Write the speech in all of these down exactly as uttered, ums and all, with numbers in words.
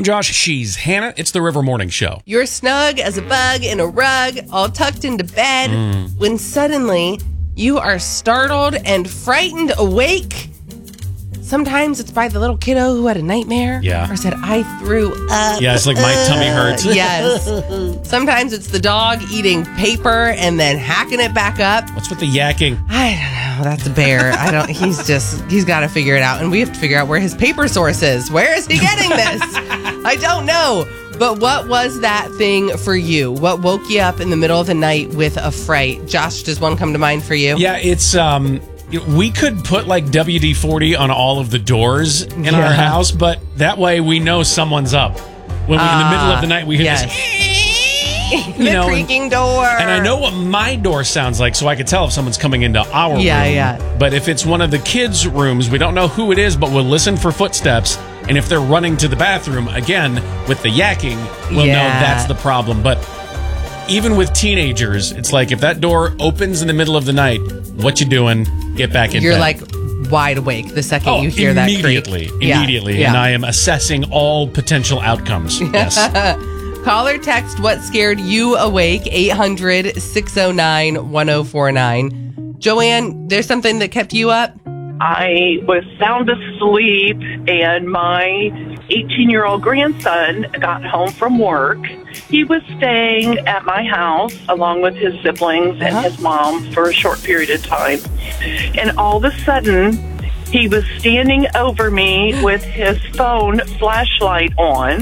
Josh. She's Hannah. It's the River Morning Show. You're snug as a bug in a rug, all tucked into bed, mm. when suddenly you are startled and frightened awake. Sometimes it's by the little kiddo who had a nightmare. Yeah. Or said, I threw up. Yeah, it's like my uh, tummy hurts. Yes. Sometimes it's the dog eating paper and then hacking it back up. What's with the yakking? I don't know. That's a bear. I don't, he's just, he's got to figure it out. And we have to figure out where his paper source is. Where is he getting this? I don't know. But what was that thing for you? What woke you up in the middle of the night with a fright? Josh, does one come to mind for you? Yeah, it's, um... we could put like W D forty on all of the doors in yeah. our house, but that way we know someone's up. When we, uh, in the middle of the night, we hear yes. this, you the know, creaking and, door. And I know what my door sounds like, so I could tell if someone's coming into our yeah, room. Yeah, yeah. But if it's one of the kids' rooms, we don't know who it is, but we'll listen for footsteps. And if they're running to the bathroom, again, with the yakking, we'll yeah. know that's the problem. But even with teenagers, it's like if that door opens in the middle of the night, what you doing? Get back in You're bed. like wide awake the second oh, you hear that creak. Immediately, immediately. Yeah, yeah. And I am assessing all potential outcomes. Yes. Call or text what scared you awake, eight hundred, six oh nine, one oh four nine. Joanne, there's something that kept you up? I was sound asleep, and my eighteen-year-old grandson got home from work. He was staying at my house along with his siblings uh-huh. and his mom for a short period of time. And all of a sudden, he was standing over me with his phone flashlight on.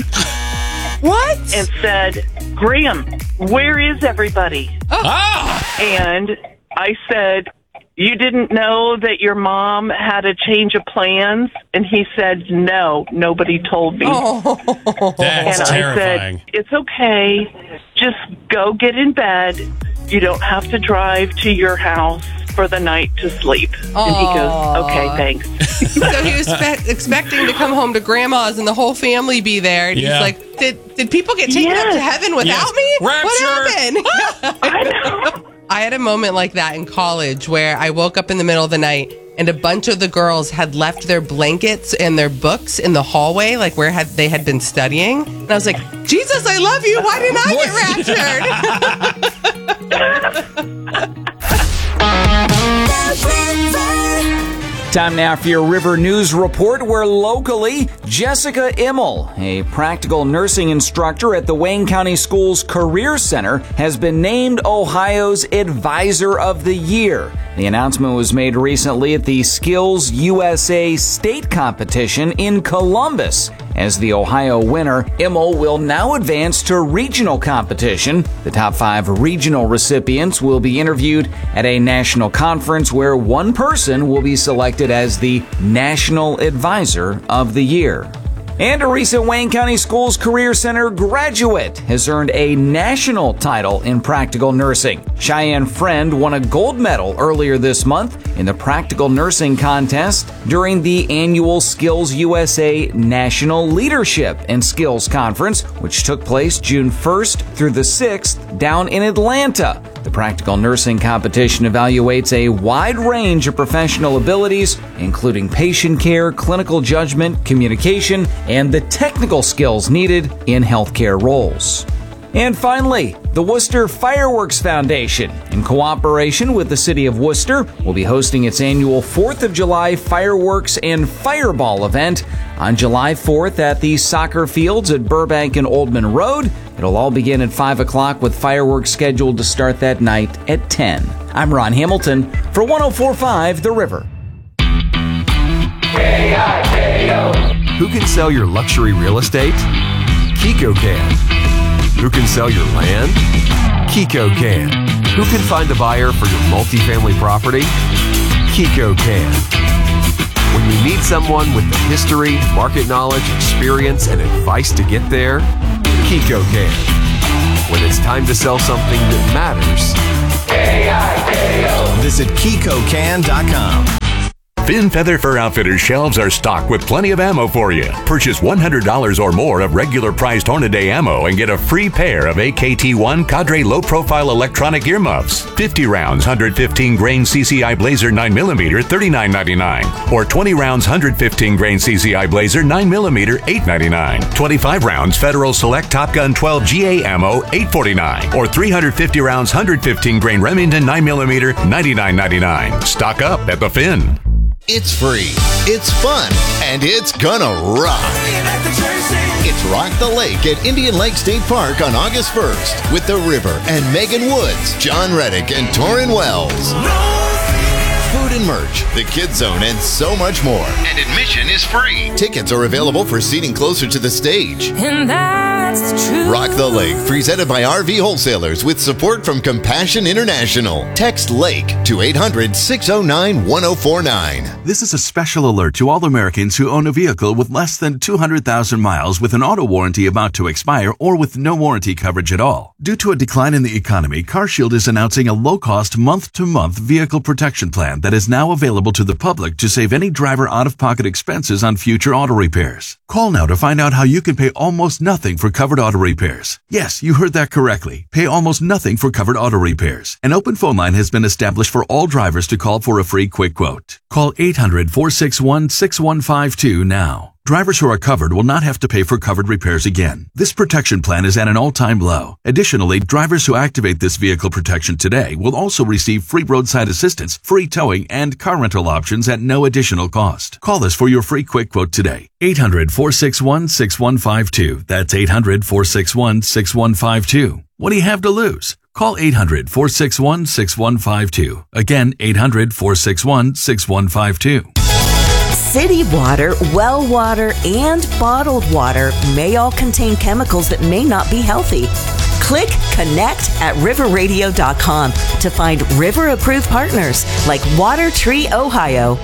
What? And said, Graham, where is everybody? Oh. Ah! And I said, you didn't know that your mom had a change of plans? And he said, no, nobody told me. Oh. That's and terrifying. I said, it's okay. Just go get in bed. You don't have to drive to your house for the night to sleep. Aww. And he goes, okay, thanks. So he was spe- expecting to come home to grandma's and the whole family be there. And yeah. he's like, did did people get taken yes. up to heaven without yes. me? Rapture. What happened? I know. I had a moment like that in college where I woke up in the middle of the night and a bunch of the girls had left their blankets and their books in the hallway, like where had they had been studying. And I was like, Jesus, I love you. Why didn't I get raptured? Time now for your River News Report, where locally, Jessica Immel, a practical nursing instructor at the Wayne County Schools Career Center, has been named Ohio's Advisor of the Year. The announcement was made recently at the Skills U S A state competition in Columbus. As the Ohio winner, Immel will now advance to regional competition. The top five regional recipients will be interviewed at a national conference where one person will be selected as the National Advisor of the Year. And a recent Wayne County Schools Career Center graduate has earned a national title in practical nursing. Cheyenne Friend won a gold medal earlier this month in the practical nursing contest during the annual Skills U S A National Leadership and Skills Conference, which took place June first through the sixth down in Atlanta. The practical nursing competition evaluates a wide range of professional abilities, including patient care, clinical judgment, communication, and the technical skills needed in healthcare roles. And finally, the Worcester Fireworks Foundation, in cooperation with the City of Worcester, will be hosting its annual fourth of July Fireworks and Fireball event on July fourth at the soccer fields at Burbank and Oldman Road. It'll all begin at five o'clock with fireworks scheduled to start that night at ten. I'm Ron Hamilton for one oh four point five The River. K I K O. Who can sell your luxury real estate? Kiko can. Who can sell your land? Kiko can. Who can find a buyer for your multifamily property? Kiko can. When you need someone with the history, market knowledge, experience, and advice to get there, Kiko can. When it's time to sell something that matters, K I K O. Visit Kiko Can dot com. Finn Feather Fur Outfitters shelves are stocked with plenty of ammo for you. Purchase one hundred dollars or more of regular priced Hornady ammo and get a free pair of A K T one Cadre low-profile electronic earmuffs. fifty rounds, one hundred fifteen grain C C I Blazer nine millimeter, thirty-nine ninety-nine. Or twenty rounds, one hundred fifteen grain C C I Blazer nine millimeter, eight ninety-nine. twenty-five rounds Federal Select Top Gun twelve G A ammo, eight forty-nine. Or three hundred fifty rounds, one hundred fifteen grain Remington nine millimeter, ninety-nine ninety-nine. Stock up at the Finn. It's free, it's fun, and it's gonna rock. It's Rock the Lake at Indian Lake State Park on August first with The River and Megan Woods, John Reddick, and Torrin Wells. Food and merch, the Kids Zone, and so much more. And admission is free. Tickets are available for seating closer to the stage. And that's the truth. Rock the Lake, presented by R V Wholesalers with support from Compassion International. Text LAKE to eight hundred, six oh nine, one oh four nine. This is a special alert to all Americans who own a vehicle with less than two hundred thousand miles with an auto warranty about to expire or with no warranty coverage at all. Due to a decline in the economy, CarShield is announcing a low-cost month-to-month vehicle protection plan that is now available to the public to save any driver out-of-pocket expenses on future auto repairs. Call now to find out how you can pay almost nothing for covered auto repairs. Yes, you heard that correctly. Pay almost nothing for covered auto repairs. An open phone line has been established for all drivers to call for a free quick quote. Call eight hundred, four six one, six one five two now. Drivers who are covered will not have to pay for covered repairs again. This protection plan is at an all-time low. Additionally, drivers who activate this vehicle protection today will also receive free roadside assistance, free towing, and car rental options at no additional cost. Call us for your free quick quote today. eight hundred, four six one, six one five two. That's eight hundred, four six one, six one five two. What do you have to lose? Call eight hundred, four six one, six one five two. Again, eight hundred, four six one, six one five two. City water, well water, and bottled water may all contain chemicals that may not be healthy. Click Connect at river radio dot com to find River-approved partners like Water Tree Ohio.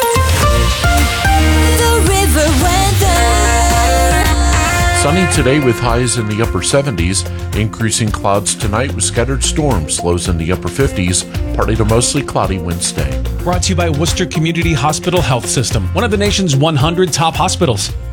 The River weather. Sunny today with highs in the upper seventies. Increasing clouds tonight with scattered storms. Lows in the upper fifties. Partly to mostly cloudy Wednesday. Brought to you by Worcester Community Hospital Health System, one of the nation's one hundred top hospitals.